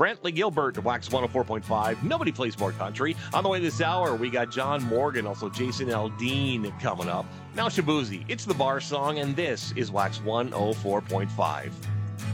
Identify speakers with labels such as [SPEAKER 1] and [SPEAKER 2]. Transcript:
[SPEAKER 1] Brantley Gilbert to Wax 104.5. Nobody plays more country. On the way this hour, we got John Morgan, also Jason Aldean coming up. Now Shabuzi, it's the bar song, and this is Wax 104.5.